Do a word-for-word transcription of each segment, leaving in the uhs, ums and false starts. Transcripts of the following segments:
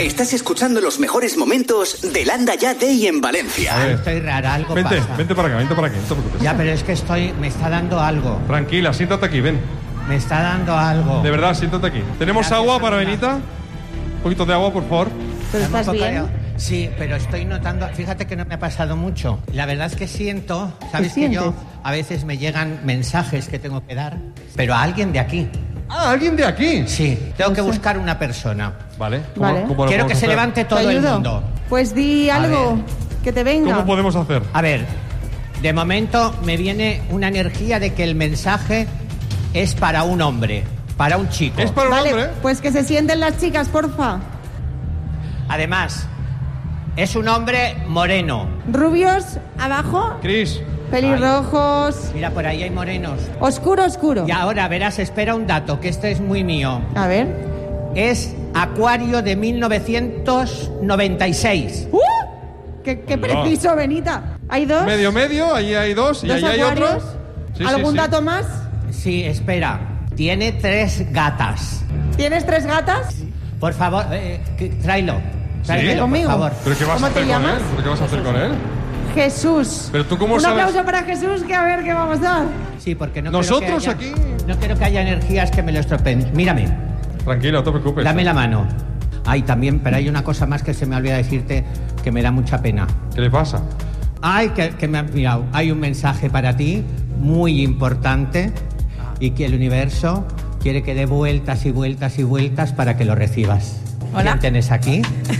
Estás escuchando los mejores momentos de Landa Ya Day en Valencia. A ver, estoy rara, algo Vente, pasa. vente para acá, vente para aquí, no te preocupes. Ya, pero es que estoy... Me está dando algo. Tranquila, siéntate aquí, ven. Me está dando algo. De verdad, siéntate aquí. ¿Tenemos Gracias, agua para amiga. Benita? Un poquito de agua, por favor. ¿Pero Estamos estás bien? poco- Sí, pero estoy notando... Fíjate que no me ha pasado mucho. La verdad es que siento... ¿Sabes que yo sientes? a veces me llegan mensajes que tengo que dar? Pero a alguien de aquí. Ah, ¿alguien de aquí? Sí, tengo que buscar una persona. Vale. ¿Cómo, Vale. cómo lo Quiero que podemos se hacer? levante ¿Te todo el ayudo? mundo. Pues di A algo ver. que te venga. ¿Cómo podemos hacer? A ver, de momento me viene una energía de que el mensaje es para un hombre, para un chico. ¿Es para un Vale, hombre? pues que se sienten las chicas, porfa. Además, es un hombre moreno. Rubios, abajo, Cris. pelirrojos, Mira, por ahí hay morenos. oscuro, oscuro. Y ahora verás, espera un dato, que este es muy mío. A ver. Es Acuario de mil novecientos noventa y seis. ¡Uh! ¡Qué, qué Hola. preciso, Benita! ¿Hay dos? Medio, medio, ahí hay dos y ¿Dos ahí hay acuarios? otro. Sí, sí, ¿Algún sí. dato más? Sí, espera. Tiene tres gatas. ¿Tienes tres gatas? Por favor, eh, que- tráelo. Tráemelo, por ¿Conmigo? favor. ¿Pero qué vas ¿Cómo a hacer te con llamas? él? ¿Pero qué vas a hacer con él? Jesús. Pero tú cómo Un sabes- aplauso para Jesús, que a ver qué vamos a dar. Sí, porque no Nosotros quiero que haya, aquí- No quiero que haya energías que me lo estropeen. Mírame, Tranquilo, no te preocupes. dame la mano. Ay, también, pero hay una cosa más que se me olvida decirte que me da mucha pena. ¿Qué le pasa? Ay, que, que me ha mirado. Hay un mensaje para ti muy importante y que el universo quiere que dé vueltas y vueltas y vueltas para que lo recibas. Hola. ¿Quién tienes aquí?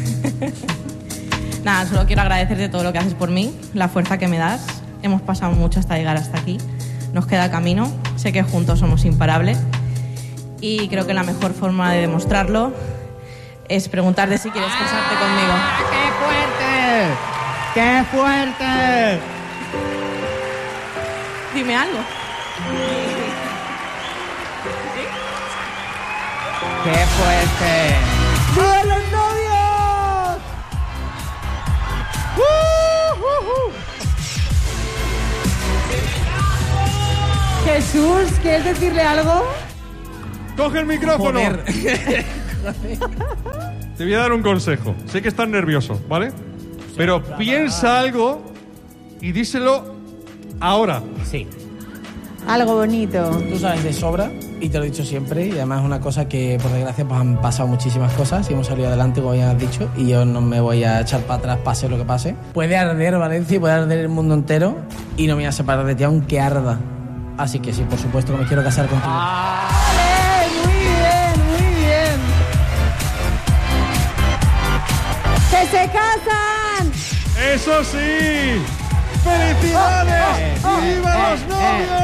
Nada, solo quiero agradecerte todo lo que haces por mí, la fuerza que me das. Hemos pasado mucho hasta llegar hasta aquí. Nos queda camino. Sé que juntos somos imparables. Y creo que la mejor forma de demostrarlo es preguntarte si quieres casarte conmigo. ¡Qué fuerte! ¡Qué fuerte! Dime algo. ¡Qué fuerte! ¡Viva los novios! Jesús, ¿quieres decirle algo? ¡Coge el micrófono! Joder. Te voy a dar un consejo. Sé que estás nervioso, ¿vale? Pero piensa algo y díselo ahora. Sí. Algo bonito. Tú sabes de sobra y te lo he dicho siempre, y además es una cosa que por desgracia pues han pasado muchísimas cosas y hemos salido adelante, como ya has dicho, y yo no me voy a echar para atrás pase lo que pase. Puede arder Valencia y puede arder el mundo entero y no me voy a separar de ti aunque arda. Así que sí, por supuesto que me quiero casar contigo. ¡Vale! Muy bien, muy bien. ¡Que se casan! ¡Eso sí! ¡Felicidades! Oh, oh, oh, ¡Viva eh, los eh, novios!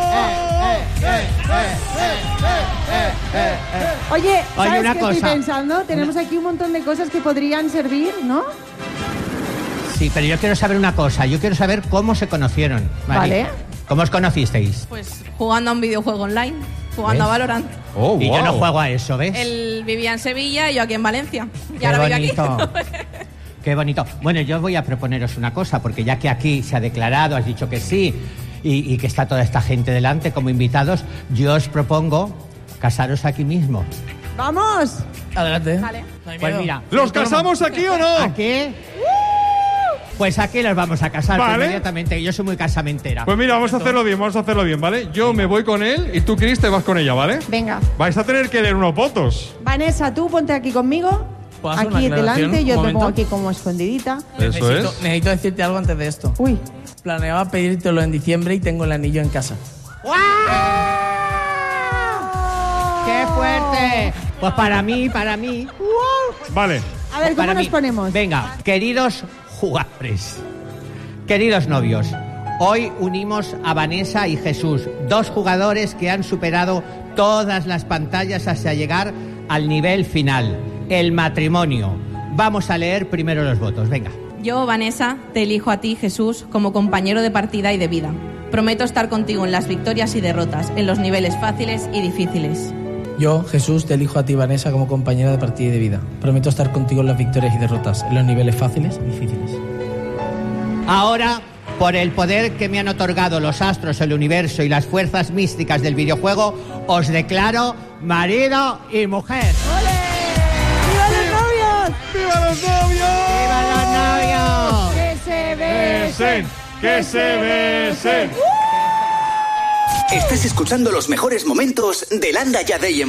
Oye, ¿sabes Oye, una qué cosa. estoy pensando? Tenemos aquí un montón de cosas que podrían servir, ¿no? Sí, pero yo quiero saber una cosa. Yo quiero saber cómo se conocieron. Mari. Vale. ¿Cómo os conocisteis? Pues jugando a un videojuego online, jugando ¿Ves? a Valorant. Oh, Y yo wow. no juego a eso, ¿ves? Él vivía en Sevilla y yo aquí en Valencia. Y Qué ahora vive bonito. aquí. Qué bonito. Bueno, yo voy a proponeros una cosa, porque ya que aquí se ha declarado, has dicho que sí, y, y que está toda esta gente delante como invitados, yo os propongo casaros aquí mismo. ¡Vamos! Adelante. Vale. No hay Pues miedo. mira, ¿Los casamos aquí o no? ¿aquí? Pues aquí los vamos a casar Vale. inmediatamente, que yo soy muy casamentera. Pues mira, vamos a hacerlo bien, vamos a hacerlo bien, ¿vale? Yo me voy con él y tú, Cris, te vas con ella, ¿vale? Venga. Vais a tener que leer unos votos. Vanessa, tú ponte aquí conmigo. ¿Puedo hacer Aquí una aclaración? delante, yo Un te pongo momento. aquí como escondidita. Eso necesito, es. necesito decirte algo antes de esto. Uy. Planeaba pedírtelo en diciembre y tengo el anillo en casa. ¡Qué fuerte! Pues para mí, para mí. Vale. A ver, ¿cómo para nos mí. ponemos? Venga, queridos jugadores, queridos novios, hoy unimos a Vanessa y Jesús, dos jugadores que han superado todas las pantallas hasta llegar al nivel final, el matrimonio. Vamos a leer primero los votos, venga. Yo, Vanessa, te elijo a ti, Jesús, como compañero de partida y de vida. Prometo estar contigo en las victorias y derrotas, en los niveles fáciles y difíciles. Yo, Jesús, te elijo a ti, Vanessa, como compañera de partida y de vida. Prometo estar contigo en las victorias y derrotas, en los niveles fáciles y difíciles. Ahora, por el poder que me han otorgado los astros, el universo y las fuerzas místicas del videojuego, os declaro marido y mujer. ¡Viva los novios! los novios! ¡Viva los novios! ¡Que se ¡Besen! ¡Que se besen! Estás escuchando los mejores momentos de Landa Ya Day en